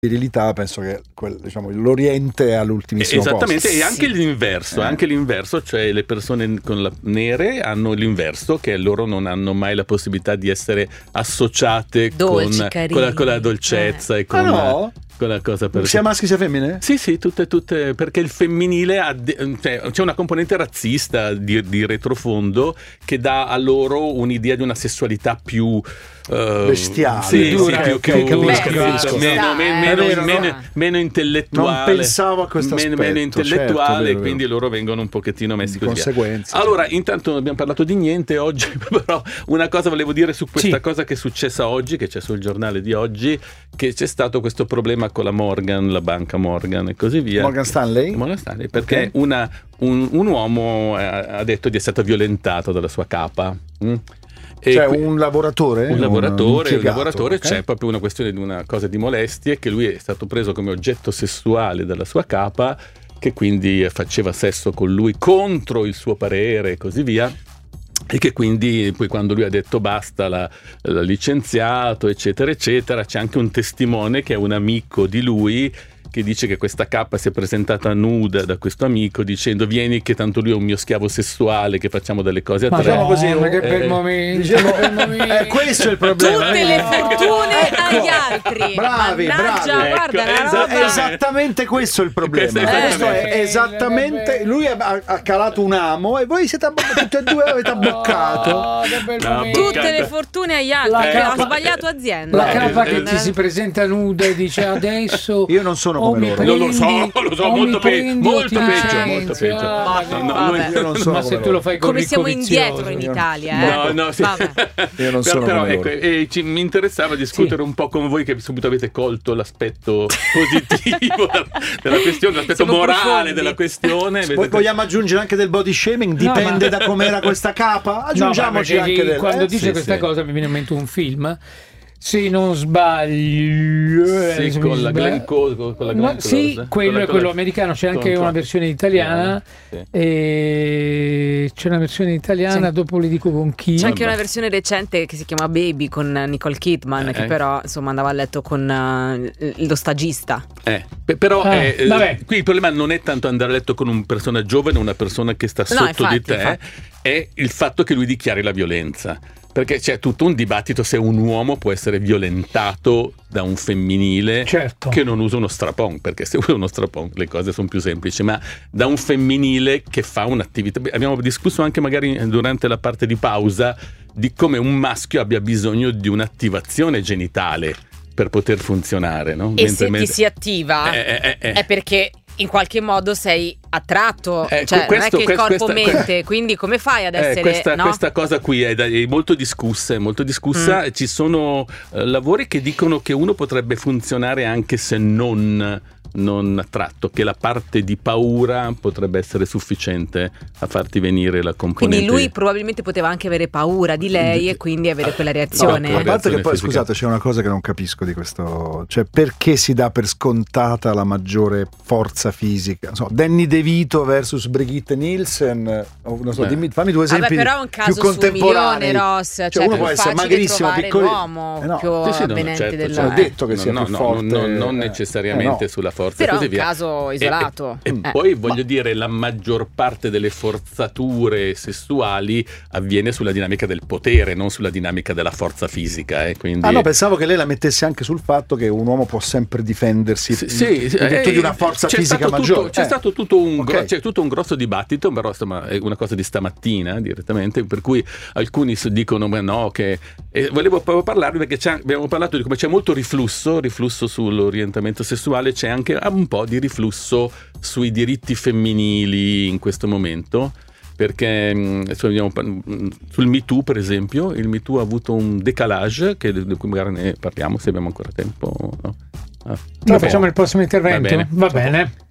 virilità, penso che diciamo, l'Oriente è all'ultimissimo esattamente, posto. E anche l'inverso, cioè le persone nere hanno l'inverso, che loro non hanno mai la possibilità di essere associate con la dolcezza e con la cosa per sia maschi sia femmine? Sì, tutte, perché il femminile c'è una componente razzista di retrofondo che dà a loro un'idea di una sessualità più bestiale, meno intellettuale. Non pensavo a questo aspetto, meno intellettuale, certo, quindi loro vengono un pochettino messi di conseguenza. Allora, intanto abbiamo parlato di niente oggi, però una cosa volevo dire su questa cosa che è successa oggi, che c'è sul giornale di oggi, che c'è stato questo problema con la Morgan, la banca Morgan e così via. Morgan Stanley, perché un uomo ha detto di essere stato violentato dalla sua capa. Cioè un lavoratore? Un lavoratore, okay. C'è proprio una questione di una cosa di molestie, che lui è stato preso come oggetto sessuale dalla sua capa, che quindi faceva sesso con lui contro il suo parere e così via, e che quindi poi quando lui ha detto basta l'ha licenziato, eccetera eccetera. C'è anche un testimone che è un amico di lui, che dice che questa cappa si è presentata nuda da questo amico dicendo vieni che tanto lui è un mio schiavo sessuale, che facciamo delle cose a tre. Diciamo così, che per momento, questo è il problema. Tutte le fortune agli altri. Bravi. Guarda, è esattamente questo il problema. Questo è esattamente. Lui ha calato un amo e voi siete tutti e due avete abboccato. Tutte le fortune agli altri. Ha sbagliato azienda. La capa che ti si presenta nuda e dice adesso io non sono come loro. Lo so, molto peggio. Ma se tu lo fai con come siamo indietro in Italia, sì. Io non sono però come loro. mi interessava discutere un po' con voi, che subito avete colto l'aspetto positivo della questione, l'aspetto morale della questione. Vogliamo aggiungere anche del body shaming? Dipende da com'era questa capa? Aggiungiamoci anche del... Quando dice questa cosa mi viene in mente un film, se non sbaglio, con la Glenn Close, sì, quello è quello americano. C'è anche una versione italiana, e c'è una versione italiana, dopo le dico con chi. C'è anche una versione recente che si chiama Baby con Nicole Kidman, che però insomma andava a letto con lo stagista. Però qui il problema non è tanto andare a letto con una persona giovane, una persona che sta sotto di te, è il fatto che lui dichiari la violenza. Perché c'è tutto un dibattito se un uomo può essere violentato da un femminile che non usa uno strapon, perché se usa uno strapon le cose sono più semplici, ma da un femminile che fa un'attività. Abbiamo discusso anche magari durante la parte di pausa di come un maschio abbia bisogno di un'attivazione genitale per poter funzionare, no? E se ti si attiva è perché in qualche modo sei attratto, cioè non è che il corpo mente, quindi come fai ad essere questa cosa qui è molto discussa, Ci sono lavori che dicono che uno potrebbe funzionare anche se non attratto, che la parte di paura potrebbe essere sufficiente a farti venire la componente. Quindi lui probabilmente poteva anche avere paura di lei e quindi avere quella reazione. A parte che poi scusate, c'è una cosa che non capisco di questo, cioè perché si dà per scontata la maggiore forza fisica? Non so, Danny DeVito versus Brigitte Nielsen, non so, fammi due esempi però è un caso più contemporanei. Su milione, Ross, cioè uno può essere magrissimo, piccolo, l'uomo più avvenente della... Ho detto che sia più forte, non necessariamente sulla forza. Però così è un caso isolato. E poi voglio dire, la maggior parte delle forzature sessuali avviene sulla dinamica del potere, non sulla dinamica della forza fisica. Quindi... no, pensavo che lei la mettesse anche sul fatto che un uomo può sempre difendersi di una forza fisica maggiore. C'è stato tutto un grosso dibattito, però insomma è una cosa di stamattina direttamente, per cui alcuni dicono che volevo proprio parlarvi perché abbiamo parlato di come c'è molto riflusso sull'orientamento sessuale, c'è anche un po' di riflusso sui diritti femminili in questo momento, perché sul Me Too, per esempio, il Me Too ha avuto un decalage di cui magari ne parliamo se abbiamo ancora tempo. Lo facciamo nel prossimo intervento. Va bene.